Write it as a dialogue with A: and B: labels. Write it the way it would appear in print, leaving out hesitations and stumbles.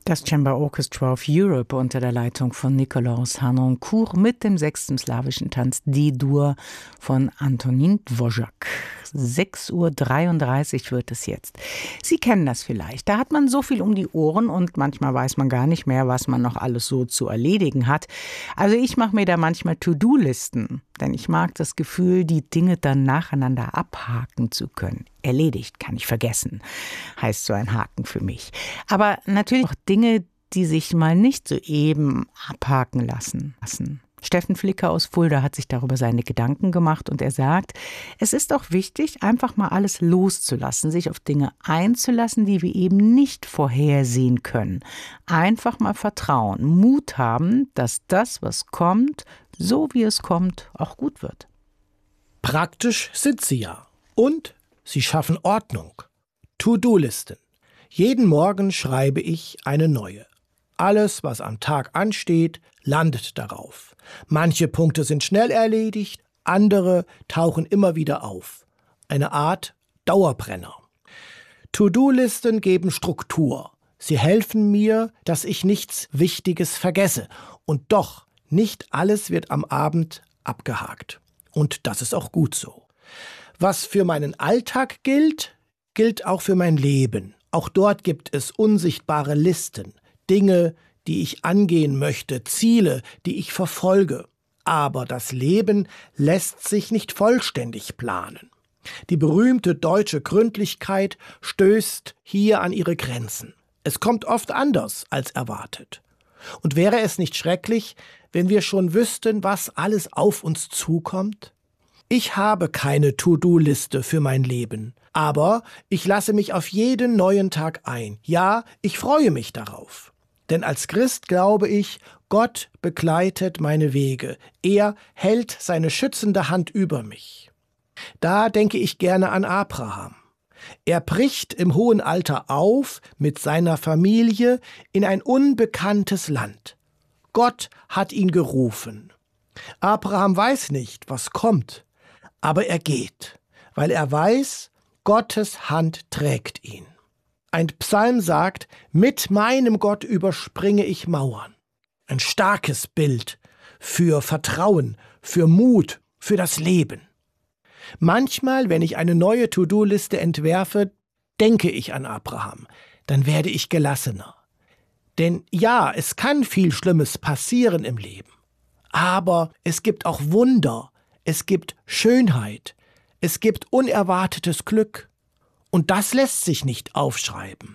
A: Das Chamber Orchestra of Europe unter der Leitung von Nikolaus Harnoncourt mit dem 6. slawischen Tanz D-Dur von Antonín Dvořák. 6:33 Uhr wird es jetzt. Sie kennen das vielleicht. Da hat man so viel um die Ohren und manchmal weiß man gar nicht mehr, was man noch alles so zu erledigen hat. Also ich mache mir da manchmal To-Do-Listen, denn ich mag das Gefühl, die Dinge dann nacheinander abhaken zu können. Erledigt, kann ich vergessen, heißt so ein Haken für mich. Aber natürlich auch Dinge, die sich mal nicht so eben abhaken lassen. Steffen Flicker aus Fulda hat sich darüber seine Gedanken gemacht und er sagt, es ist auch wichtig, einfach mal alles loszulassen, sich auf Dinge einzulassen, die wir eben nicht vorhersehen können. Einfach mal vertrauen, Mut haben, dass das, was kommt, so wie es kommt, auch gut wird.
B: Praktisch sind sie ja. Und sie schaffen Ordnung. To-Do-Listen. Jeden Morgen schreibe ich eine neue. Alles, was am Tag ansteht, landet darauf. Manche Punkte sind schnell erledigt, andere tauchen immer wieder auf. Eine Art Dauerbrenner. To-Do-Listen geben Struktur. Sie helfen mir, dass ich nichts Wichtiges vergesse. Und doch, nicht alles wird am Abend abgehakt. Und das ist auch gut so. Was für meinen Alltag gilt, gilt auch für mein Leben. Auch dort gibt es unsichtbare Listen. Dinge, die ich angehen möchte, Ziele, die ich verfolge. Aber das Leben lässt sich nicht vollständig planen. Die berühmte deutsche Gründlichkeit stößt hier an ihre Grenzen. Es kommt oft anders als erwartet. Und wäre es nicht schrecklich, wenn wir schon wüssten, was alles auf uns zukommt? Ich habe keine To-Do-Liste für mein Leben, aber ich lasse mich auf jeden neuen Tag ein. Ja, ich freue mich darauf. Denn als Christ glaube ich, Gott begleitet meine Wege. Er hält seine schützende Hand über mich. Da denke ich gerne an Abraham. Er bricht im hohen Alter auf mit seiner Familie in ein unbekanntes Land. Gott hat ihn gerufen. Abraham weiß nicht, was kommt, aber er geht, weil er weiß, Gottes Hand trägt ihn. Ein Psalm sagt, mit meinem Gott überspringe ich Mauern. Ein starkes Bild für Vertrauen, für Mut, für das Leben. Manchmal, wenn ich eine neue To-Do-Liste entwerfe, denke ich an Abraham. Dann werde ich gelassener. Denn ja, es kann viel Schlimmes passieren im Leben. Aber es gibt auch Wunder, es gibt Schönheit, es gibt unerwartetes Glück. Und das lässt sich nicht aufschreiben.